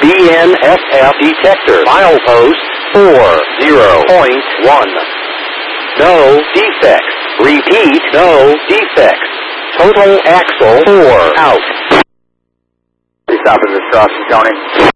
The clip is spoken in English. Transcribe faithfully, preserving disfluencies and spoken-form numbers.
B N S F detector. Milepost four zero point one. No defects. Repeat, no defects. Total axle four out. Stop at this crossing, Tony.